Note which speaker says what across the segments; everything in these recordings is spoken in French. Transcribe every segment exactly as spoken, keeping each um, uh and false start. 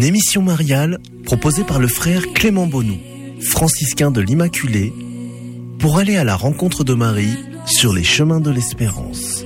Speaker 1: Une émission mariale proposée par le frère Clément Bonou, franciscain de l'Immaculée, pour aller à la rencontre de Marie sur les chemins de l'espérance.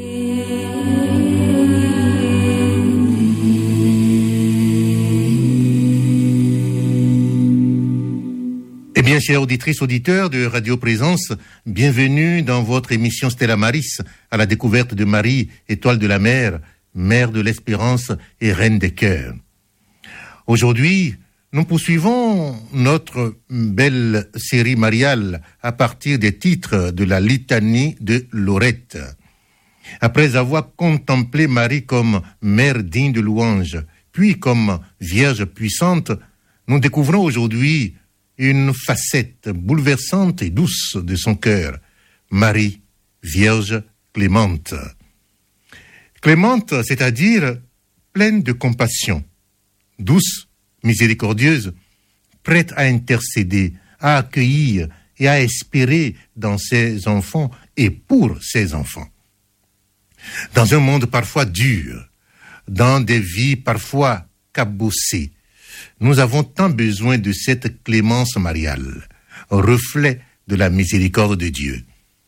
Speaker 2: Eh bien, chères auditrices, auditeurs de Radio Présence, bienvenue dans votre émission Stella Maris, à la découverte de Marie, étoile de la mer, mère de l'espérance et reine des cœurs. Aujourd'hui, nous poursuivons notre belle série mariale à partir des titres de la litanie de Lorette. Après avoir contemplé Marie comme mère digne de louange, puis comme vierge puissante, nous découvrons aujourd'hui une facette bouleversante et douce de son cœur, Marie, vierge clémente. Clémente, c'est-à-dire pleine de compassion, douce, miséricordieuse, prête à intercéder, à accueillir et à espérer dans ses enfants et pour ses enfants. Dans un monde parfois dur, dans des vies parfois cabossées, nous avons tant besoin de cette clémence mariale, reflet de la miséricorde de Dieu.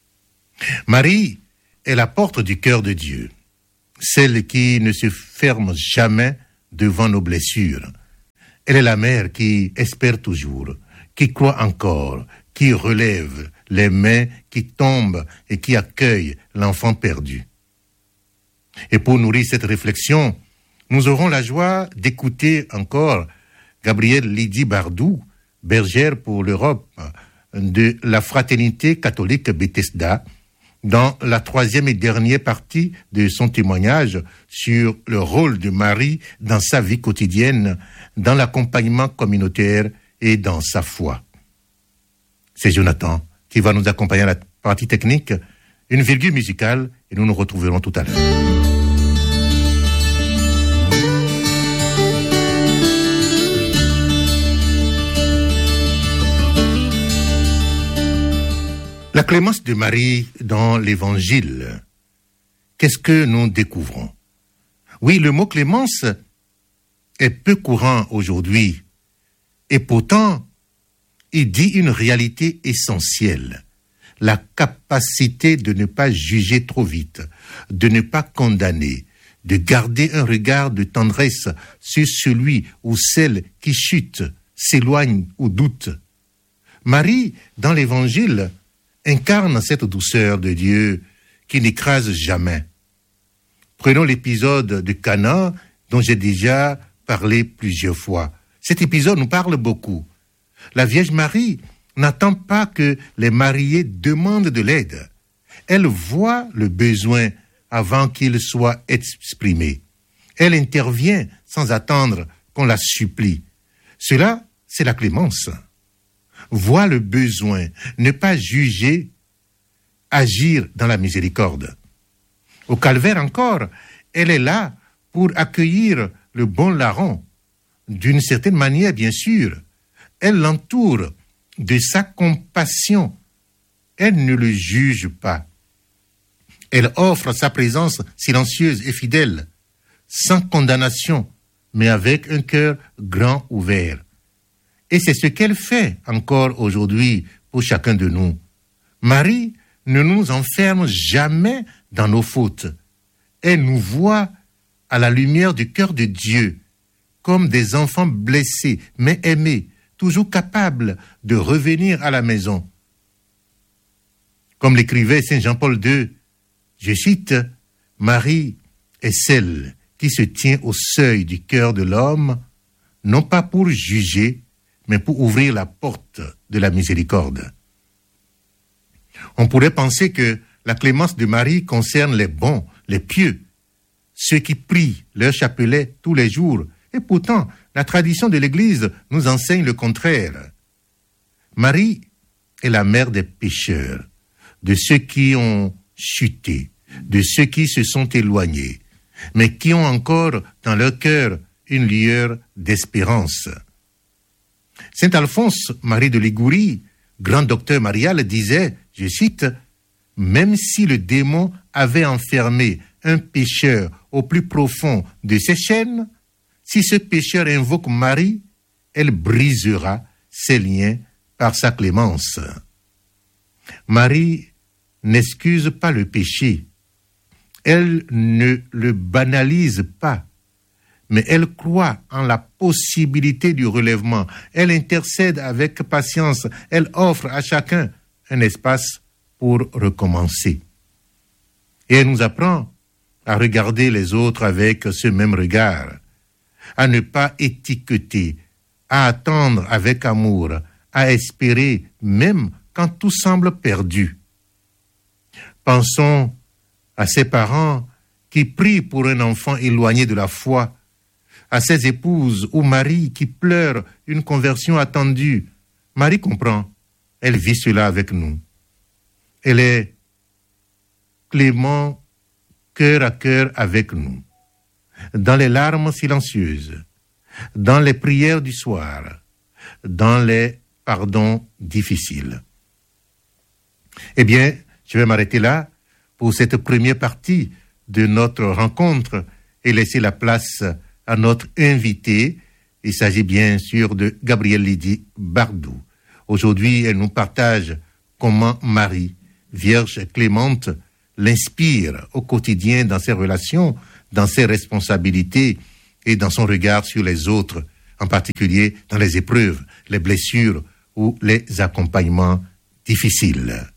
Speaker 2: Marie est la porte du cœur de Dieu, celle qui ne se ferme jamais devant nos blessures. Elle est la mère qui espère toujours, qui croit encore, qui relève les mains qui tombent et qui accueille l'enfant perdu. Et pour nourrir cette réflexion, nous aurons la joie d'écouter encore Gabrielle Lydie Bardou, bergère pour l'Europe de la Fraternité catholique Bethesda, dans la troisième et dernière partie de son témoignage sur le rôle de Marie dans sa vie quotidienne, dans l'accompagnement communautaire et dans sa foi. C'est Jonathan qui va nous accompagner à la partie technique, une virgule musicale, et nous nous retrouverons tout à l'heure. La clémence de Marie dans l'Évangile, qu'est-ce que nous découvrons? Oui, le mot clémence est peu courant aujourd'hui, et pourtant, il dit une réalité essentielle, la capacité de ne pas juger trop vite, de ne pas condamner, de garder un regard de tendresse sur celui ou celle qui chute, s'éloigne ou doute. Marie, dans l'Évangile, incarne cette douceur de Dieu qui n'écrase jamais. Prenons l'épisode de Cana dont j'ai déjà parlé plusieurs fois. Cet épisode nous parle beaucoup. La Vierge Marie n'attend pas que les mariés demandent de l'aide. Elle voit le besoin avant qu'il soit exprimé. Elle intervient sans attendre qu'on la supplie. Cela, c'est la clémence. Voir le besoin, ne pas juger, agir dans la miséricorde. Au calvaire encore, elle est là pour accueillir le bon larron. D'une certaine manière, bien sûr, elle l'entoure de sa compassion. Elle ne le juge pas. Elle offre sa présence silencieuse et fidèle, sans condamnation, mais avec un cœur grand ouvert. Et c'est ce qu'elle fait encore aujourd'hui pour chacun de nous. Marie ne nous enferme jamais dans nos fautes. Elle nous voit à la lumière du cœur de Dieu, comme des enfants blessés, mais aimés, toujours capables de revenir à la maison. Comme l'écrivait Saint Jean-Paul deux, je cite, « Marie est celle qui se tient au seuil du cœur de l'homme, non pas pour juger, mais pour ouvrir la porte de la miséricorde. » On pourrait penser que la clémence de Marie concerne les bons, les pieux, ceux qui prient leur chapelet tous les jours, et pourtant, la tradition de l'Église nous enseigne le contraire. Marie est la mère des pécheurs, de ceux qui ont chuté, de ceux qui se sont éloignés, mais qui ont encore dans leur cœur une lueur d'espérance. Saint Alphonse Marie de Ligurie, grand docteur marial, disait, je cite, « Même si le démon avait enfermé un pécheur au plus profond de ses chaînes, Si ce pécheur invoque Marie, elle brisera ses liens par sa clémence. Marie n'excuse pas le péché. Elle ne le banalise pas, mais elle croit en la possibilité du relèvement. Elle intercède avec patience. Elle offre à chacun un espace pour recommencer. Et elle nous apprend à regarder les autres avec ce même regard, à ne pas étiqueter, à attendre avec amour, à espérer même quand tout semble perdu. Pensons à ces parents qui prient pour un enfant éloigné de la foi, à ces épouses ou maris qui pleurent une conversion attendue. Marie comprend, elle vit cela avec nous. Elle est clément, cœur à cœur avec nous, dans les larmes silencieuses, dans les prières du soir, dans les pardons difficiles. Eh bien, je vais m'arrêter là pour cette première partie de notre rencontre et laisser la place à notre invité. Il s'agit bien sûr de Gabrielle Lydie Bardou. Aujourd'hui, elle nous partage comment Marie, Vierge clémente, l'inspire au quotidien dans ses relations, dans ses responsabilités et dans son regard sur les autres, en particulier dans les épreuves, les blessures ou les accompagnements difficiles.